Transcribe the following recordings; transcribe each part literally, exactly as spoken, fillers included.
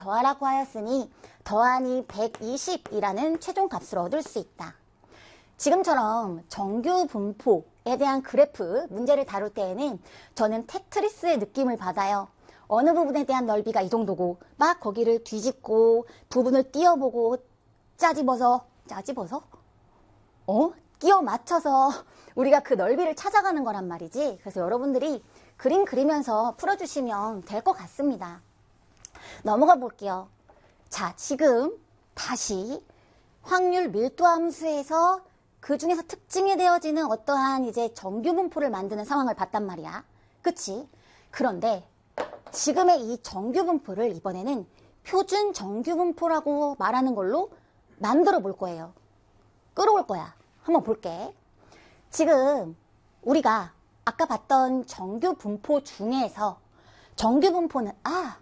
더하라고 하였으니 더하니 백이십이라는 최종값을 얻을 수 있다. 지금처럼 정규 분포에 대한 그래프 문제를 다룰 때에는 저는 테트리스의 느낌을 받아요. 어느 부분에 대한 넓이가 이 정도고 막 거기를 뒤집고 부분을 띄어보고 짜집어서 짜집어서? 어? 끼워 맞춰서 우리가 그 넓이를 찾아가는 거란 말이지. 그래서 여러분들이 그림 그리면서 풀어주시면 될 것 같습니다. 넘어가 볼게요. 자, 지금 다시 확률 밀도 함수에서 그 중에서 특징이 되어지는 어떠한 이제 정규 분포를 만드는 상황을 봤단 말이야. 그치? 그런데 지금의 이 정규 분포를 이번에는 표준 정규 분포라고 말하는 걸로 만들어 볼 거예요. 끌어올 거야. 한번 볼게. 지금 우리가 아까 봤던 정규 분포 중에서 정규 분포는 아,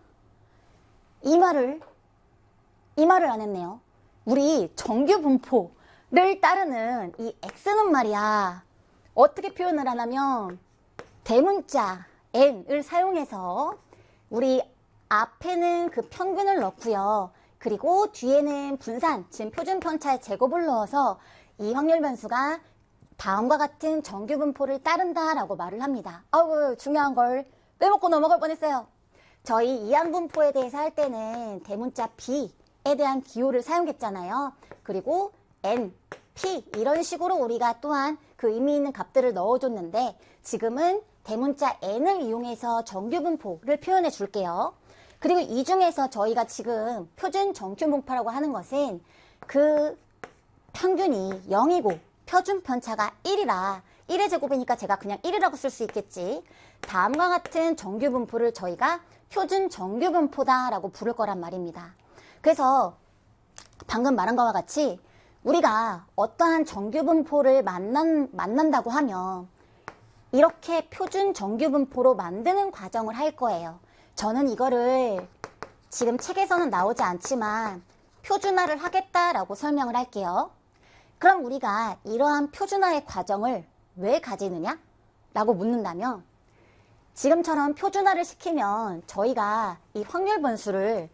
이 말을 이 말을 안 했네요. 우리 정규 분포를 따르는 이 x는 말이야. 어떻게 표현을 하냐면 대문자 n을 사용해서 우리 앞에는 그 평균을 넣고요. 그리고 뒤에는 분산, 지금 표준 편차의 제곱을 넣어서 이 확률 변수가 다음과 같은 정규 분포를 따른다라고 말을 합니다. 아우, 중요한 걸 빼먹고 넘어갈 뻔했어요. 저희 이항 분포에 대해서 할 때는 대문자 b에 대한 기호를 사용했잖아요. 그리고 n, p 이런 식으로 우리가 또한 그 의미 있는 값들을 넣어줬는데 지금은 대문자 n을 이용해서 정규 분포를 표현해 줄게요. 그리고 이 중에서 저희가 지금 표준 정규 분포라고 하는 것은 그 평균이 영이고 표준 편차가 일이라 일의 제곱이니까 제가 그냥 일이라고 쓸 수 있겠지. 다음과 같은 정규 분포를 저희가 표준 정규 분포다라고 부를 거란 말입니다. 그래서 방금 말한 것과 같이 우리가 어떠한 정규 분포를 만난, 만난다고 하면 이렇게 표준 정규 분포로 만드는 과정을 할 거예요. 저는 이거를 지금 책에서는 나오지 않지만 표준화를 하겠다라고 설명을 할게요. 그럼 우리가 이러한 표준화의 과정을 왜 가지느냐? 라고 묻는다면 지금처럼 표준화를 시키면 저희가 이 확률 변수를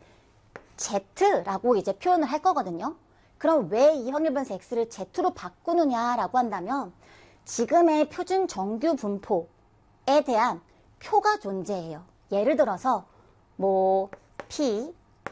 Z라고 이제 표현을 할 거거든요. 그럼 왜 이 확률 변수 X를 Z로 바꾸느냐라고 한다면 지금의 표준 정규 분포에 대한 표가 존재해요. 예를 들어서 뭐 P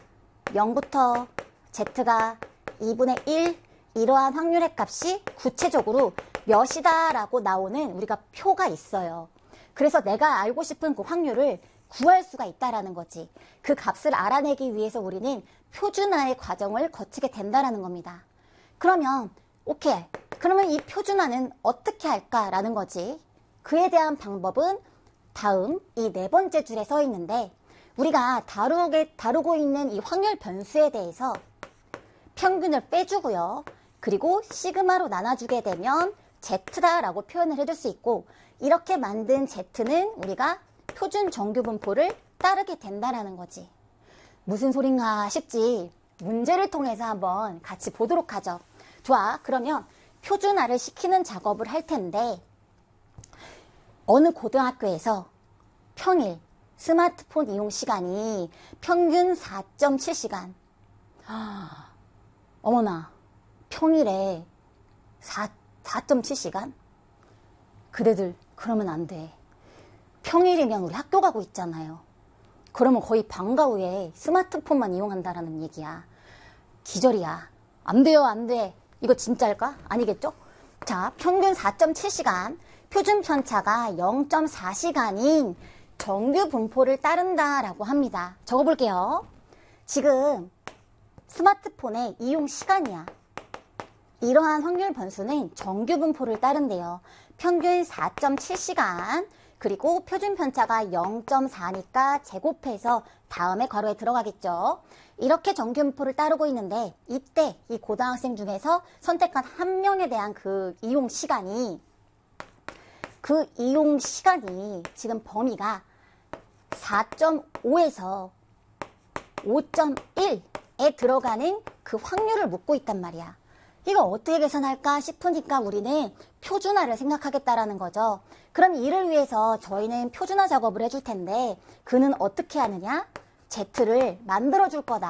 영부터 Z가 이분의 일 이러한 확률의 값이 구체적으로 몇이다 라고 나오는 우리가 표가 있어요. 그래서 내가 알고 싶은 그 확률을 구할 수가 있다라는 거지. 그 값을 알아내기 위해서 우리는 표준화의 과정을 거치게 된다라는 겁니다. 그러면 오케이. 그러면 이 표준화는 어떻게 할까라는 거지. 그에 대한 방법은 다음 이 네 번째 줄에 써 있는데 우리가 다루게, 다루고 있는 이 확률 변수에 대해서 평균을 빼주고요. 그리고 시그마로 나눠주게 되면 Z다라고 표현을 해줄 수 있고 이렇게 만든 Z는 우리가 표준 정규 분포를 따르게 된다라는 거지. 무슨 소린가 싶지. 문제를 통해서 한번 같이 보도록 하죠. 좋아. 그러면 표준화를 시키는 작업을 할 텐데 어느 고등학교에서 평일 스마트폰 이용 시간이 평균 사 점 칠 시간. 아, 어머나, 평일에 사 점 칠 시간? 그대들 그러면 안 돼. 평일이면 우리 학교 가고 있잖아요. 그러면 거의 방과 후에 스마트폰만 이용한다라는 얘기야. 기절이야. 안 돼요, 안 돼. 이거 진짜일까? 아니겠죠? 자, 평균 사 점 칠 시간, 표준 편차가 영 점 사 시간인 정규 분포를 따른다라고 합니다. 적어볼게요. 지금 스마트폰의 이용 시간이야. 이러한 확률 변수는 정규 분포를 따른대요. 평균 사 점 칠 시간, 그리고 표준 편차가 영 점 사니까 제곱해서 다음에 괄호에 들어가겠죠. 이렇게 정규 분포를 따르고 있는데 이때 이 고등학생 중에서 선택한 한 명에 대한 그 이용 시간이 그 이용 시간이 지금 범위가 사 점 오에서 오 점 일에 들어가는 그 확률을 묻고 있단 말이야. 이거 어떻게 계산할까 싶으니까 우리는 표준화를 생각하겠다라는 거죠. 그럼 이를 위해서 저희는 표준화 작업을 해줄 텐데 그는 어떻게 하느냐? Z를 만들어 줄 거다.